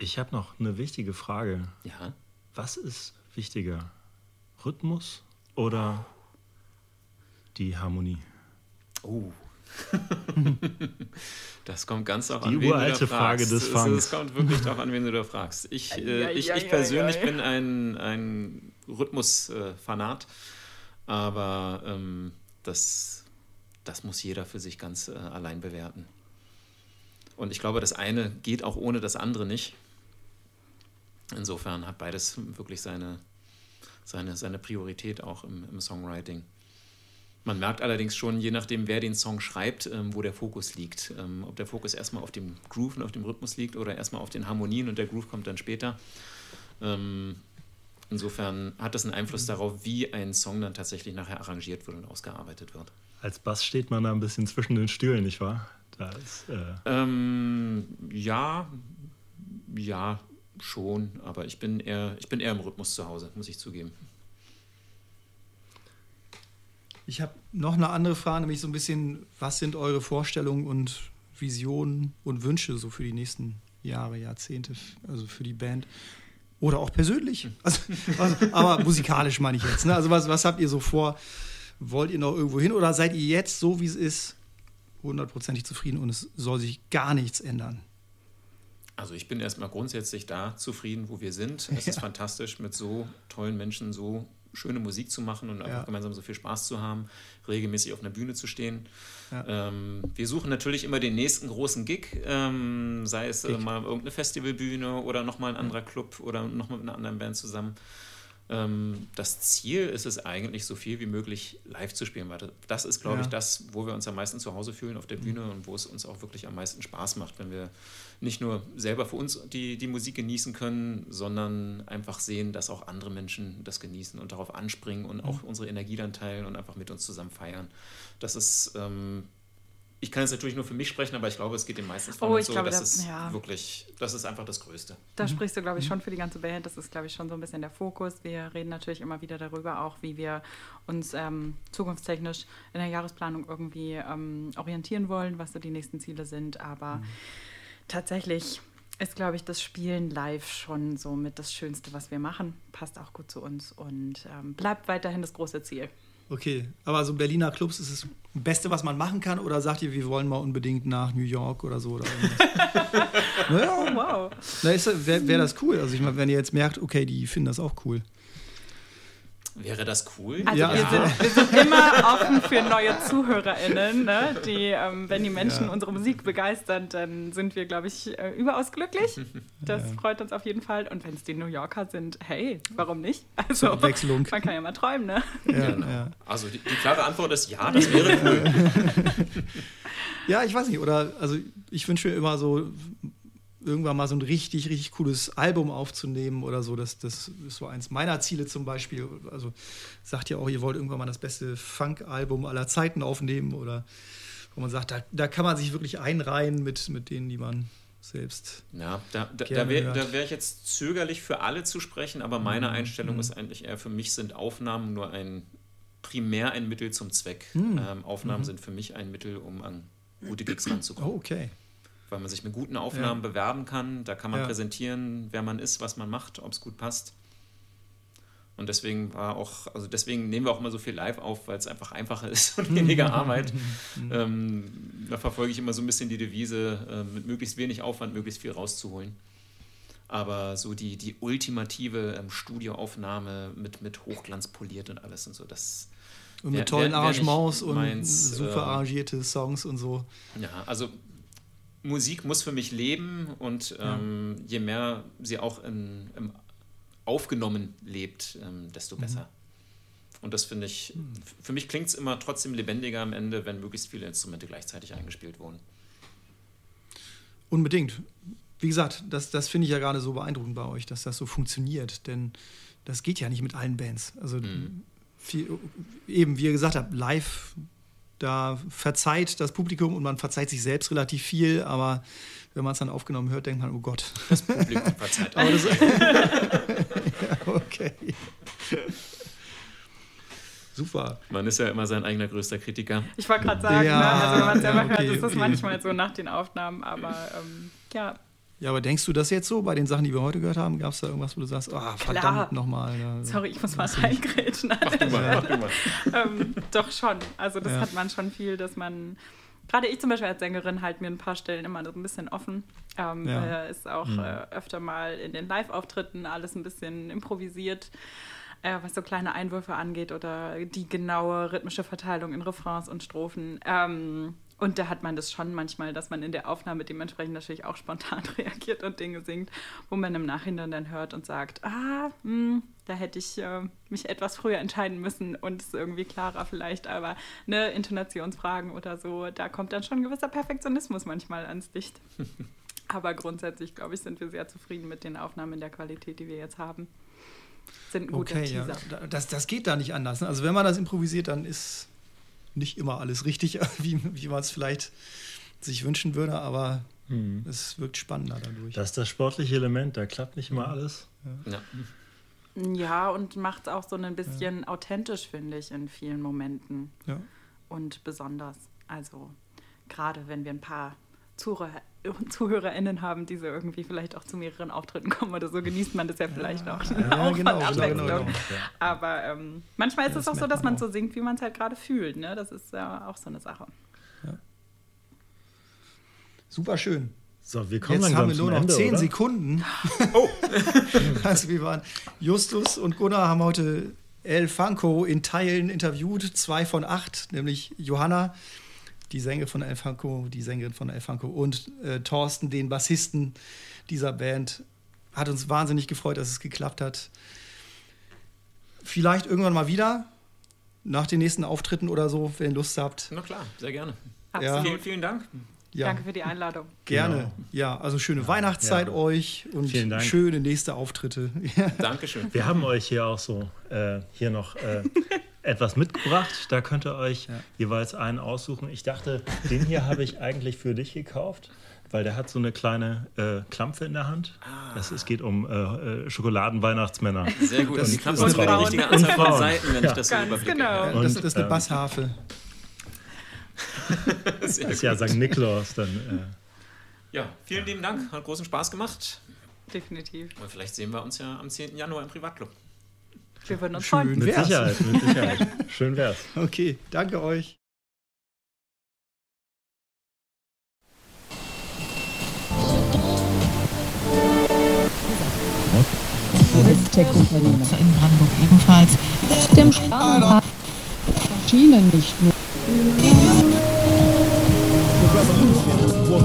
Ich habe noch eine wichtige Frage. Ja. Was ist wichtiger? Rhythmus oder die Harmonie? Oh. Das kommt ganz auch Die an, wen du da uralte Frage fragst. des Funks. Es kommt wirklich darauf an, wen du da fragst. Ich persönlich bin ein Rhythmusfanat, aber das muss jeder für sich ganz allein bewerten. Und ich glaube, das eine geht auch ohne das andere nicht. Insofern hat beides wirklich seine Priorität auch im Songwriting. Man merkt allerdings schon, je nachdem, wer den Song schreibt, wo der Fokus liegt. Ob der Fokus erstmal auf dem Groove und auf dem Rhythmus liegt oder erstmal auf den Harmonien und der Groove kommt dann später. Insofern hat das einen Einfluss darauf, wie ein Song dann tatsächlich nachher arrangiert wird und ausgearbeitet wird. Als Bass steht man da ein bisschen zwischen den Stühlen, nicht wahr? Da ist, ja, schon, aber ich bin eher im Rhythmus zu Hause, muss ich zugeben. Ich habe noch eine andere Frage, nämlich so ein bisschen, was sind eure Vorstellungen und Visionen und Wünsche so für die nächsten Jahre, Jahrzehnte, also für die Band? Oder auch persönlich? Aber musikalisch meine ich jetzt. Ne? Also was habt ihr so vor? Wollt ihr noch irgendwo hin oder seid ihr jetzt, so wie es ist, 100%ig zufrieden und es soll sich gar nichts ändern? Also ich bin erstmal grundsätzlich da zufrieden, wo wir sind. Es ist fantastisch, mit so tollen Menschen so schöne Musik zu machen und einfach gemeinsam so viel Spaß zu haben, regelmäßig auf einer Bühne zu stehen. Ja. Wir suchen natürlich immer den nächsten großen Gig, sei es mal irgendeine Festivalbühne oder nochmal ein anderer Club oder nochmal mit einer anderen Band zusammen. Das Ziel ist es eigentlich, so viel wie möglich live zu spielen, weil das ist, glaube ich, das, wo wir uns am meisten zu Hause fühlen auf der Bühne und wo es uns auch wirklich am meisten Spaß macht, wenn wir nicht nur selber für uns die Musik genießen können, sondern einfach sehen, dass auch andere Menschen das genießen und darauf anspringen und auch unsere Energie dann teilen und einfach mit uns zusammen feiern. Das ist, ich kann jetzt natürlich nur für mich sprechen, aber ich glaube, es geht den meisten von uns so. Glaube, das ist einfach das Größte. Da sprichst du, glaube ich, schon für die ganze Band. Das ist, glaube ich, schon so ein bisschen der Fokus. Wir reden natürlich immer wieder darüber, auch wie wir uns zukunftstechnisch in der Jahresplanung irgendwie orientieren wollen, was so die nächsten Ziele sind. Aber tatsächlich ist, glaube ich, das Spielen live schon so mit das Schönste, was wir machen. Passt auch gut zu uns und bleibt weiterhin das große Ziel. Okay, aber so Berliner Clubs ist das Beste, was man machen kann? Oder sagt ihr, wir wollen mal unbedingt nach New York oder so? Oder naja, oh, wow. Wäre das cool? Also ich meine, wenn ihr jetzt merkt, okay, die finden das auch cool. Wäre das cool? Also wir sind immer offen für neue ZuhörerInnen, ne? Die, wenn die Menschen unsere Musik begeistern, dann sind wir, glaube ich, überaus glücklich. Das freut uns auf jeden Fall. Und wenn es die New Yorker sind, hey, warum nicht? Also Abwechslung. Man kann ja mal träumen, ne? Ja. Also die klare Antwort ist ja, das wäre cool. Ja, ich weiß nicht. Oder also ich wünsche mir immer so irgendwann mal so ein richtig, richtig cooles Album aufzunehmen oder so. Das ist so eins meiner Ziele zum Beispiel. Also sagt ja auch, ihr wollt irgendwann mal das beste Funk-Album aller Zeiten aufnehmen oder wo man sagt, da kann man sich wirklich einreihen mit denen, die man selbst da wäre ich jetzt zögerlich für alle zu sprechen, aber meine Einstellung ist eigentlich eher, für mich sind Aufnahmen nur primär ein Mittel zum Zweck. Aufnahmen sind für mich ein Mittel, um an gute Gigs ranzukommen. Oh, okay. Weil man sich mit guten Aufnahmen bewerben kann. Da kann man präsentieren, wer man ist, was man macht, ob es gut passt. Und deswegen nehmen wir auch immer so viel live auf, weil es einfach einfacher ist und weniger Arbeit. Da verfolge ich immer so ein bisschen die Devise, mit möglichst wenig Aufwand möglichst viel rauszuholen. Aber so die ultimative Studioaufnahme mit Hochglanz poliert und alles und so, das... Und mit tollen Arrangements und super arrangierte Songs und so. Ja, also Musik muss für mich leben und je mehr sie auch im aufgenommen lebt, desto besser. Und das finde ich, für mich klingt es immer trotzdem lebendiger am Ende, wenn möglichst viele Instrumente gleichzeitig eingespielt wurden. Unbedingt. Wie gesagt, das finde ich ja gerade so beeindruckend bei euch, dass das so funktioniert, denn das geht ja nicht mit allen Bands. Also eben, wie ihr gesagt habt, live, da verzeiht das Publikum und man verzeiht sich selbst relativ viel, aber wenn man es dann aufgenommen hört, denkt man, oh Gott. Das Publikum verzeiht auch. Ja, okay. Super. Man ist ja immer sein eigener größter Kritiker. Ich wollte gerade sagen, also wenn man selber hört, ist das manchmal so nach den Aufnahmen, aber Ja, aber denkst du das jetzt so bei den Sachen, die wir heute gehört haben? Gab es da irgendwas, wo du sagst, verdammt nochmal? Sorry, ich muss mal reingrätschen. Mach du mal. Doch schon. Also das hat man schon viel, dass man, gerade ich zum Beispiel als Sängerin, halt mir ein paar Stellen immer so ein bisschen offen. Ist auch öfter mal in den Live-Auftritten alles ein bisschen improvisiert, was so kleine Einwürfe angeht oder die genaue rhythmische Verteilung in Refrains und Strophen. Und da hat man das schon manchmal, dass man in der Aufnahme dementsprechend natürlich auch spontan reagiert und Dinge singt, wo man im Nachhinein dann hört und sagt, da hätte ich mich etwas früher entscheiden müssen und es ist irgendwie klarer vielleicht, aber Intonationsfragen oder so, da kommt dann schon ein gewisser Perfektionismus manchmal ans Licht. Aber grundsätzlich, glaube ich, sind wir sehr zufrieden mit den Aufnahmen in der Qualität, die wir jetzt haben. Sind ein guter Teaser. Ja. Das geht da nicht anders. Ne? Also wenn man das improvisiert, dann ist nicht immer alles richtig, wie man es vielleicht sich wünschen würde, aber es wirkt spannender dadurch. Das ist das sportliche Element, da klappt nicht immer alles. Ja, und macht es auch so ein bisschen authentisch, finde ich, in vielen Momenten. Ja. Und besonders. Also gerade wenn wir ein paar ZuhörerInnen haben, die so irgendwie vielleicht auch zu mehreren Auftritten kommen oder so, genießt man das ja vielleicht auch. Auch genau, von Abwechslung. Genau. Aber manchmal ist es auch so, dass man so singt, wie man es halt gerade fühlt. Ne? Das ist ja auch so eine Sache. Ja. Super schön. So, wir kommen jetzt haben wir nur noch 10 Sekunden. Oh! Also wir waren, Justus und Gunnar haben heute El Funko in Teilen interviewt, 2 von 8, nämlich Johanna, die Sängerin von El Funko und Thorsten, den Bassisten dieser Band. Hat uns wahnsinnig gefreut, dass es geklappt hat. Vielleicht irgendwann mal wieder, nach den nächsten Auftritten oder so, wenn ihr Lust habt. Na klar, sehr gerne. Ja. Vielen Dank. Ja. Danke für die Einladung. Gerne. Genau. Ja, also schöne Weihnachtszeit euch und schöne nächste Auftritte. Dankeschön. Wir haben euch hier auch so hier noch etwas mitgebracht. Da könnt ihr euch jeweils einen aussuchen. Ich dachte, den hier habe ich eigentlich für dich gekauft, weil der hat so eine kleine Klampfe in der Hand. Es geht um Schokoladenweihnachtsmänner. Sehr gut. Und die Klampfe ist eine richtige Anzahl von Seiten, wenn ich das so überblicke. Genau. Und das ist eine Bassharfe. Das ist ja St. Nikolaus dann. Ja, vielen lieben Dank. Hat großen Spaß gemacht. Definitiv. Und vielleicht sehen wir uns ja am 10. Januar im Privatclub. Wir würden uns freuen. Mit Sicherheit. Schön wär's. Okay, danke euch. Tech-Unternehmen in Brandenburg ebenfalls. Stimmt, Schienen nicht nur.